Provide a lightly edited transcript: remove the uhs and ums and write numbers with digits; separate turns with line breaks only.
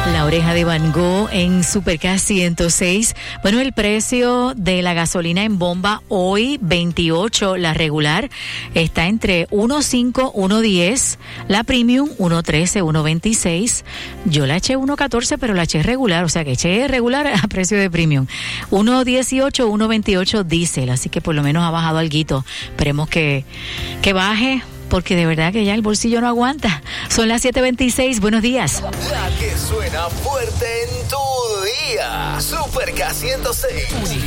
La Oreja de Van Gogh en Supercast 106. Bueno, el precio de la gasolina en bomba hoy, 28, la regular, está entre 1.5, 1.10, la premium 1.13, 1.26. Yo la eché 1.14, pero la eché regular, o sea que eché regular a precio de premium. 1.18, 1.28 diésel, así que por lo menos ha bajado alguito. Esperemos que baje, porque de verdad que ya el bolsillo no aguanta. Son las 7:26, buenos días.
La que suena fuerte en tu día. Supercast 106.